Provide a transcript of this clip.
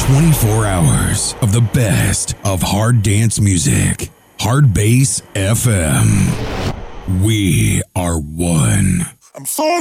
24 hours of the best of hard dance music. Hard Bass FM. We are one. I'm falling.